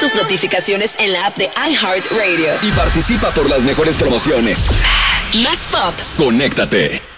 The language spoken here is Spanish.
tus notificaciones en la app de iHeartRadio. Y participa por las mejores promociones. Más pop. Conéctate.